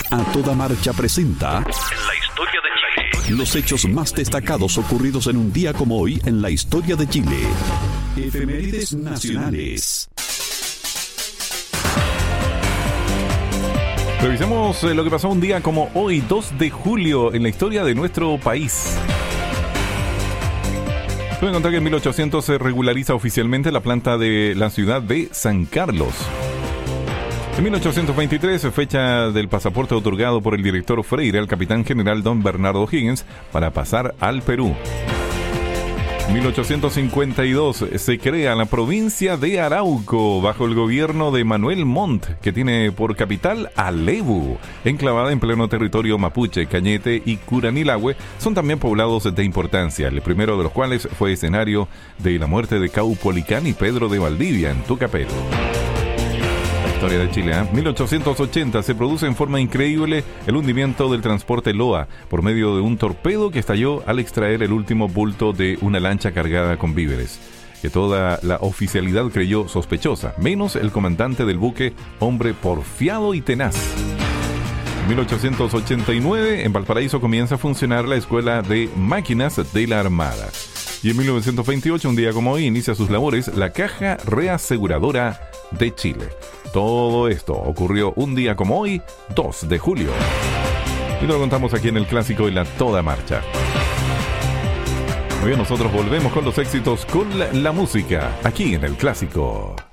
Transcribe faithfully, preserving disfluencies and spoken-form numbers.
A Toda Marcha presenta En la historia de Chile. los hechos más destacados ocurridos en un día como hoy en la historia de Chile. Efemérides nacionales. Revisemos eh, lo que pasó un día como hoy, dos de julio, en la historia de nuestro país. Pueden contar que en mil ochocientos se regulariza oficialmente la planta de la ciudad de San Carlos. En mil ochocientos veintitrés, fecha del pasaporte otorgado por el director Freire al capitán general don Bernardo Higgins para pasar al Perú. En mil ochocientos cincuenta y dos se crea la provincia de Arauco bajo el gobierno de Manuel Montt, que tiene por capital a Lebu, enclavada en pleno territorio mapuche. Cañete y Curanilahue son también poblados de importancia, el primero de los cuales fue escenario de la muerte de Caupolicán y Pedro de Valdivia en Tucapel. Historia de Chile. ¿eh? mil ochocientos ochenta se produce en forma increíble el hundimiento del transporte Loa por medio de un torpedo que estalló al extraer el último bulto de una lancha cargada con víveres, que toda la oficialidad creyó sospechosa, menos el comandante del buque, hombre porfiado y tenaz. En mil ochocientos ochenta y nueve, en Valparaíso comienza a funcionar la Escuela de Máquinas de la Armada. Y en mil novecientos veintiocho, un día como hoy, inicia sus labores la Caja Reaseguradora de Chile. Todo esto ocurrió un día como hoy, dos de julio. Y lo contamos aquí en el clásico y la Toda Marcha. Muy bien, nosotros volvemos con los éxitos, con la, la música, aquí en el clásico.